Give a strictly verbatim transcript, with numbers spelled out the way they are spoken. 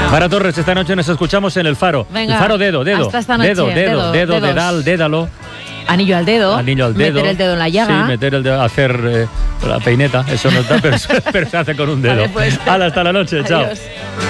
Mara Torres, esta noche nos escuchamos en El Faro. Venga, El Faro dedo, dedo. hasta esta noche. Dedo, dedo, dedo, Dedos. dedal, dédalo. Anillo al dedo. Anillo al dedo. Meter el dedo en la llaga. Sí, meter el dedo, hacer eh, la peineta. Eso no está, pero, pero se hace con un dedo. Vale, pues. Hala, hasta la noche, chao. Adiós.